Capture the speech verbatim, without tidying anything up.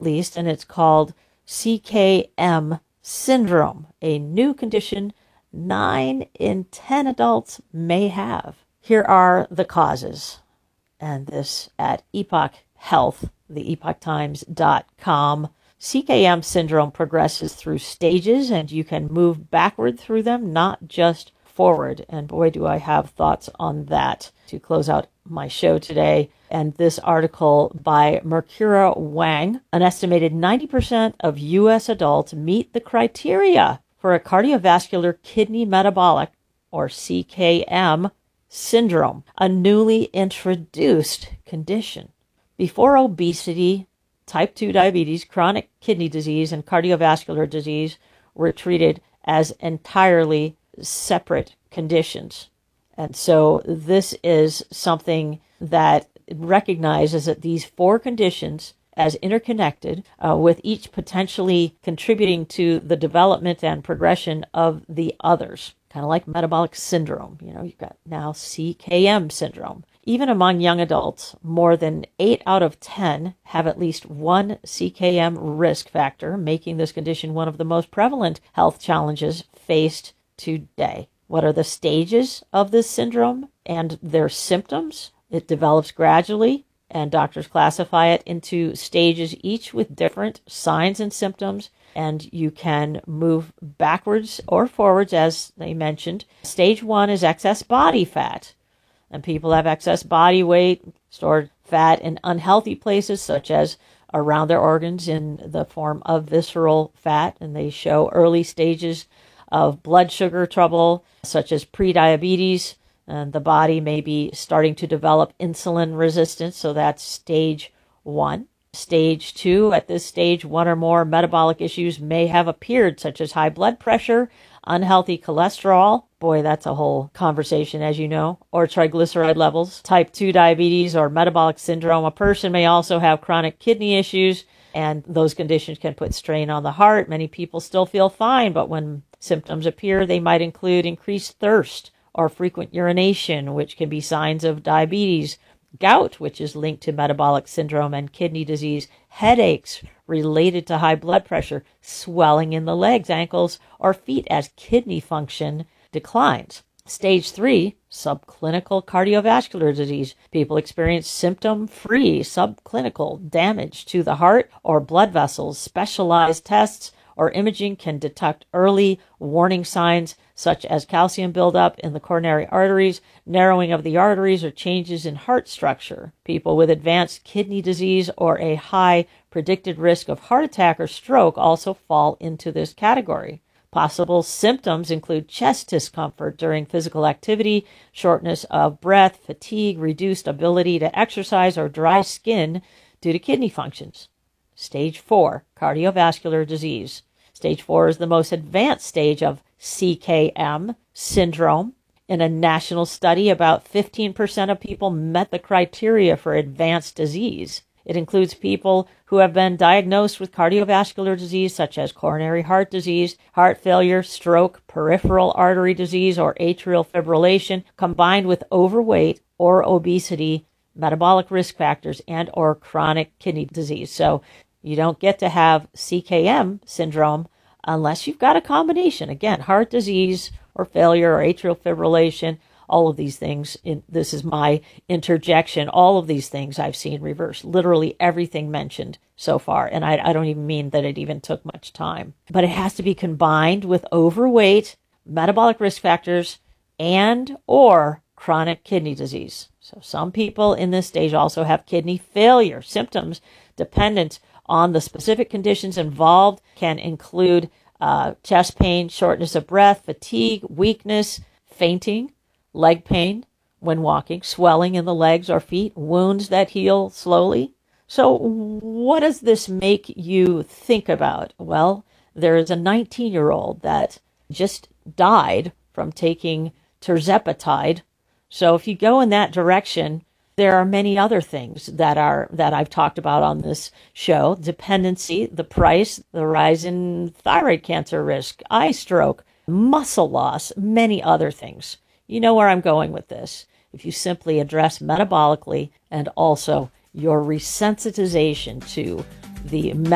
least, and it's called C K M syndrome, a new condition nine in ten adults may have. Here are the causes, and this at Epoch Health, the epoch times dot com. C K M syndrome progresses through stages, and you can move backward through them, not just forward. And boy, do I have thoughts on that to close out my show today. And this article by Mercura Wang, an estimated ninety percent of U S adults meet the criteria for a cardiovascular kidney metabolic, or C K M, syndrome, a newly introduced condition. Before obesity, type two diabetes, chronic kidney disease, and cardiovascular disease were treated as entirely separate conditions. And so this is something that recognizes that these four conditions as interconnected, uh, with each potentially contributing to the development and progression of the others. Kind of like metabolic syndrome. You know, you've got now C K M syndrome. Even among young adults, more than eight out of ten have at least one C K M risk factor, making this condition one of the most prevalent health challenges faced today. What are the stages of this syndrome and their symptoms? It develops gradually, and doctors classify it into stages, each with different signs and symptoms, and you can move backwards or forwards, as they mentioned. Stage one is excess body fat, and people have excess body weight, stored fat in unhealthy places, such as around their organs in the form of visceral fat, and they show early stages of blood sugar trouble, such as prediabetes, and the body may be starting to develop insulin resistance, so that's stage one. Stage two, at this stage, one or more metabolic issues may have appeared, such as high blood pressure, unhealthy cholesterol, boy, that's a whole conversation, as you know, or triglyceride levels, type two diabetes, or metabolic syndrome. A person may also have chronic kidney issues, and those conditions can put strain on the heart. Many people still feel fine, but when symptoms appear, they might include increased thirst or frequent urination, which can be signs of diabetes, gout, which is linked to metabolic syndrome and kidney disease, headaches related to high blood pressure, swelling in the legs, ankles, or feet as kidney function declines. Stage three, subclinical cardiovascular disease. People experience symptom-free subclinical damage to the heart or blood vessels. Specialized tests or imaging can detect early warning signs such as calcium buildup in the coronary arteries, narrowing of the arteries, or changes in heart structure. People with advanced kidney disease or a high predicted risk of heart attack or stroke also fall into this category. Possible symptoms include chest discomfort during physical activity, shortness of breath, fatigue, reduced ability to exercise, or dry skin due to kidney functions. Stage four, cardiovascular disease. Stage four is the most advanced stage of C K M syndrome. In a national study, about fifteen percent of people met the criteria for advanced disease. It includes people who have been diagnosed with cardiovascular disease, such as coronary heart disease, heart failure, stroke, peripheral artery disease, or atrial fibrillation, combined with overweight or obesity, metabolic risk factors, and or chronic kidney disease. So you don't get to have C K M syndrome unless you've got a combination. Again, heart disease or failure or atrial fibrillation, all of these things. In, this is my interjection. All of these things I've seen reverse. Literally everything mentioned so far. And I, I don't even mean that it even took much time. But it has to be combined with overweight, metabolic risk factors, and or chronic kidney disease. So some people in this stage also have kidney failure. Symptoms dependent on the specific conditions involved can include uh, chest pain, shortness of breath, fatigue, weakness, fainting, leg pain when walking, swelling in the legs or feet, wounds that heal slowly. So what does this make you think about? Well, there is a nineteen-year-old that just died from taking tirzepatide. So if you go in that direction, there are many other things that are that I've talked about on this show: dependency, the price, the rise in thyroid cancer risk, eye stroke, muscle loss, many other things. You know where I'm going with this. If you simply address metabolically and also your resensitization to the